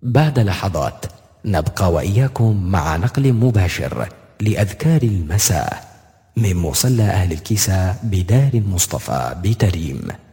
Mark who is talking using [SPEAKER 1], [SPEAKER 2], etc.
[SPEAKER 1] بعد لحظات نبقى وإياكم مع نقل مباشر لأذكار المساء من مصلى أهل الكساء بدار المصطفى بتريم.